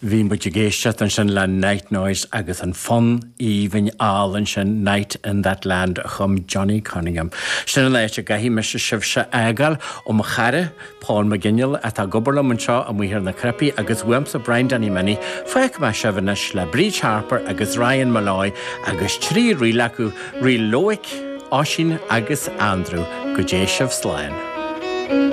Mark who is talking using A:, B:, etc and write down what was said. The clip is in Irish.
A: Bhín bud géiste an sin le Night Noise agus an fun íhain álan sin Night in That Land chum Johnny Cunningham. Sin leis a gahí me se sibse agal o mo chare Paul McGinnill a tá gobarlam an seo a muhir na crepi agus wimps a Brian Danny Mini feic me sevanis le Breach Harper agus Ryan Malloy agus trí rilacu ri Loic, Oshin agus Andrew go dé sibh sláin.